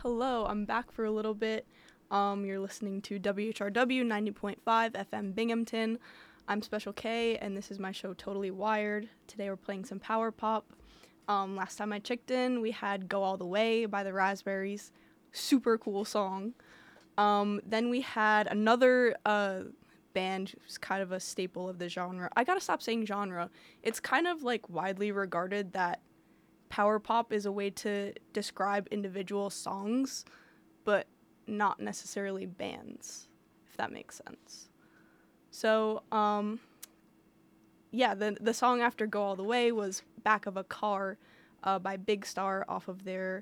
hello. I'm back for a little bit. You're listening to WHRW 90.5 FM Binghamton. I'm Special K, and this is my show Totally Wired. Today we're playing some power pop. Last time I checked in, we had Go All the Way by the Raspberries. Super cool song. Then we had another band who's kind of a staple of the genre. I gotta stop saying genre. It's kind of like widely regarded that power pop is a way to describe individual songs, but not necessarily bands, if that makes sense. So, the song after Go All the Way was Back of a Car by Big Star off of their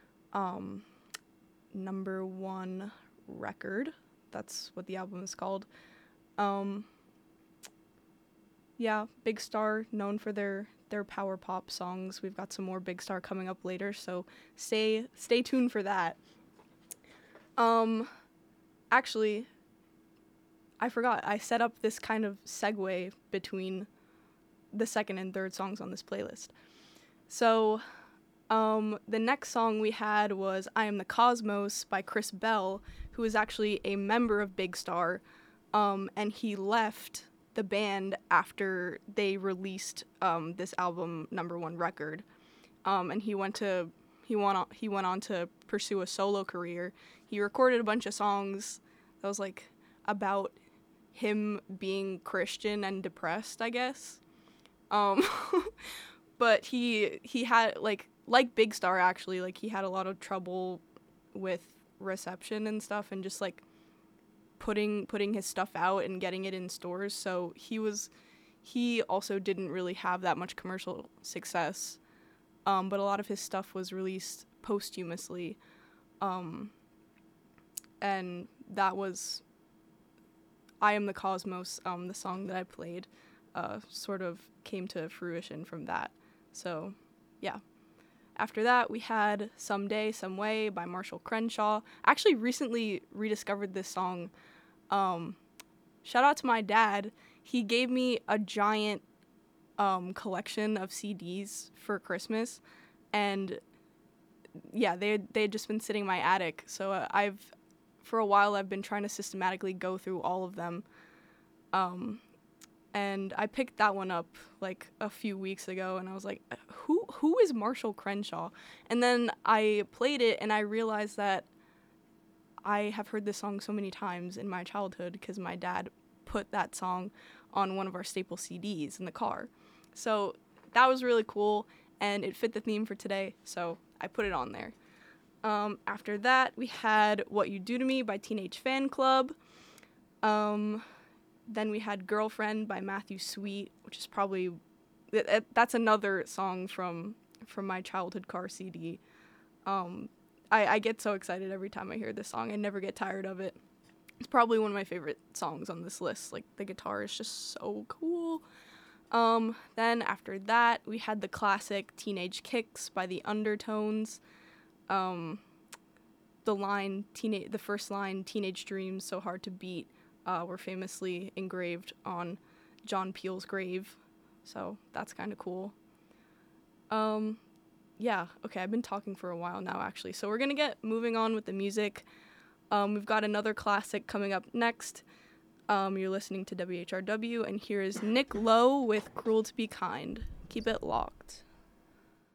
number one record. That's what the album is called. Big Star, known for their power pop songs. We've got some more Big Star coming up later, so stay tuned for that. Actually, I forgot. I set up this kind of segue between the second and third songs on this playlist. So, the next song we had was I Am the Cosmos by Chris Bell, who is actually a member of Big Star, and he left the band after they released this album number one record, and he went on to pursue a solo career. He recorded a bunch of songs that was like about him being Christian and depressed, I guess. But he had like Big Star actually, like he had a lot of trouble with reception and stuff, and just like putting his stuff out and getting it in stores. So he also didn't really have that much commercial success. But a lot of his stuff was released posthumously. And that was I Am the Cosmos, the song that I played, sort of came to fruition from that. So, yeah. After that, we had Someday, Some Way by Marshall Crenshaw. I actually recently rediscovered this song. Shout out to my dad. He gave me a giant collection of CDs for Christmas, and yeah, they'd just been sitting in my attic. So for a while I've been trying to systematically go through all of them. And I picked that one up like a few weeks ago, and I was like, who is Marshall Crenshaw? And then I played it, and I realized that I have heard this song so many times in my childhood because my dad put that song on one of our staple CDs in the car. So that was really cool, and it fit the theme for today, so I put it on there. After that, we had What You Do to Me by Teenage Fan Club. Then we had Girlfriend by Matthew Sweet, which is probably, that's another song from my childhood car CD. I get so excited every time I hear this song. I never get tired of it. It's probably one of my favorite songs on this list. Like, the guitar is just so cool. Then after that, we had the classic Teenage Kicks by the Undertones. The first line, Teenage Dreams, So Hard to Beat, were famously engraved on John Peel's grave. So that's kind of cool. Okay, I've been talking for a while now, actually. So we're going to get moving on with the music. We've got another classic coming up next. You're listening to WHRW, and here is Nick Lowe with Cruel to Be Kind. Keep it locked.